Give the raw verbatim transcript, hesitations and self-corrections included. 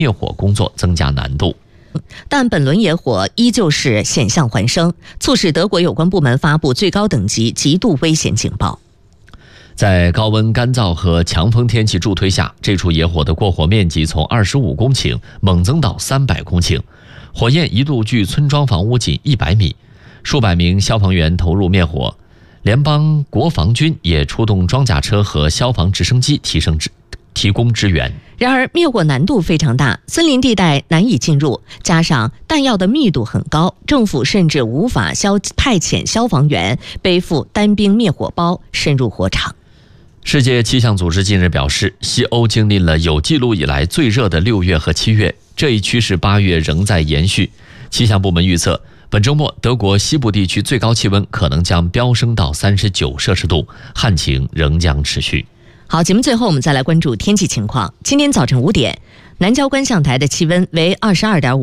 灭火工作增加难度。 但本轮野火依旧是险象环生，促使德国有关部门发布最高等级极度危险警报。 在高温、干燥和强风天气助推下，这处野火的过火面积从二十五公顷猛增到三百公顷，火焰一度距村庄房屋仅一百米，数百名消防员投入灭火，联邦国防军也出动装甲车和消防直升机提升支提供支援。 然而灭火难度非常大，森林地带难以进入，加上弹药的密度很高，政府甚至无法消派遣消防员背负单兵灭火包深入火场。 世界气象组织近日表示，西欧经历了有记录以来最热的六月和七月，这一趋势八月仍在延续。气象部门预测，本周末德国西部地区最高气温可能将飙升到三十九摄氏度，旱情仍将持续。 好，节目最后我们再来关注天气情况。今天早晨五点，南郊观象台的气温为二十二点五